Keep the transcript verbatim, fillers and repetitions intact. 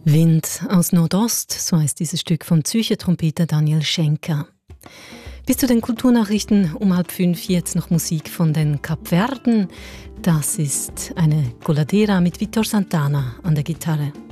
Wind aus Nordost, so heißt dieses Stück vom Zürcher Trompeter Daniel Schenker. Bis zu den Kulturnachrichten um halb fünf jetzt noch Musik von den Kapverden. Das ist eine Coladera mit Vitor Santana an der Gitarre.